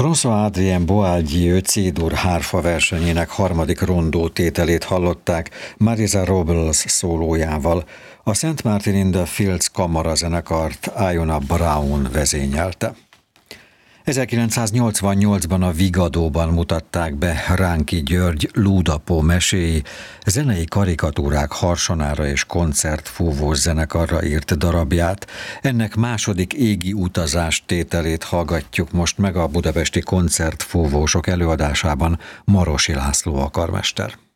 François-Adrien Boaldieu C-dur hárfa versenyének harmadik rondó tételét hallották Marisa Robles szólójával. A St. Martin in the Fields kamarazenekart Iona Brown vezényelte. 1988-ban a Vigadóban mutatták be Ránki György Lúdapó meséi, zenei karikatúrák harsonára és koncertfúvós zenekarra írt darabját. Ennek második égi utazás tételét hallgatjuk most meg a budapesti koncertfúvósok előadásában Marosi László a karmester.